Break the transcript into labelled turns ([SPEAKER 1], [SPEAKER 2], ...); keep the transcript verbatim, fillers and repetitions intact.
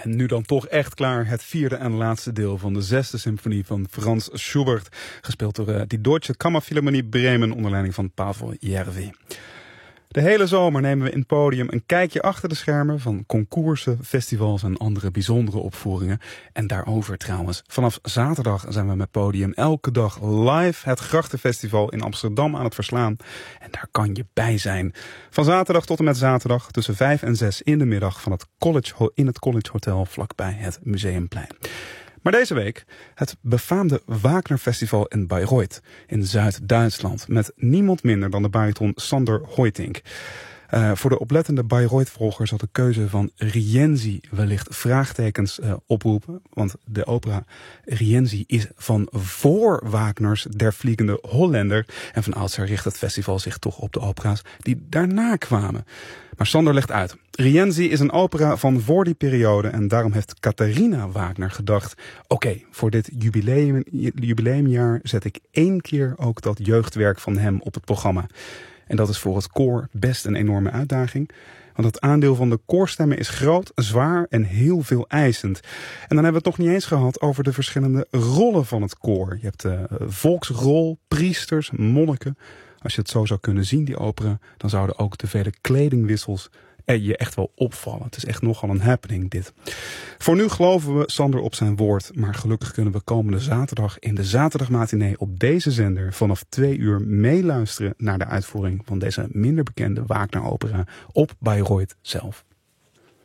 [SPEAKER 1] En nu dan toch echt klaar, het vierde en laatste deel van de zesde symfonie van Franz Schubert. Gespeeld door uh, die Deutsche Kammerphilharmonie Bremen onder leiding van Pavel Järvi. De hele zomer nemen we in Podium een kijkje achter de schermen van concoursen, festivals en andere bijzondere opvoeringen. En daarover trouwens, vanaf zaterdag zijn we met Podium elke dag live het Grachtenfestival in Amsterdam aan het verslaan. En daar kan je bij zijn. Van zaterdag tot en met zaterdag tussen vijf en zes in de middag van het college, in het College Hotel vlakbij het Museumplein. Maar deze week het befaamde Wagner Festival in Bayreuth in Zuid-Duitsland met niemand minder dan de bariton Sander Hoytink. Uh, voor de oplettende Bayreuth-volger zal de keuze van Rienzi wellicht vraagtekens uh, oproepen. Want de opera Rienzi is van voor Wagners Der Vliegende Hollander. En van oudsher richt het festival zich toch op de opera's die daarna kwamen. Maar Sander legt uit. Rienzi is een opera van voor die periode en daarom heeft Katharina Wagner gedacht, oké, okay, voor dit jubileum, jubileumjaar zet ik één keer ook dat jeugdwerk van hem op het programma. En dat is voor het koor best een enorme uitdaging. Want het aandeel van de koorstemmen is groot, zwaar en heel veel eisend. En dan hebben we het nog niet eens gehad over de verschillende rollen van het koor. Je hebt de volksrol, priesters, monniken. Als je het zo zou kunnen zien, die opera, dan zouden ook de vele kledingwissels je echt wel opvallen. Het is echt nogal een happening dit. Voor nu geloven we Sander op zijn woord, maar gelukkig kunnen we komende zaterdag in de zaterdagmatinee op deze zender vanaf twee uur meeluisteren naar de uitvoering van deze minder bekende Wagner-opera op Bayreuth zelf.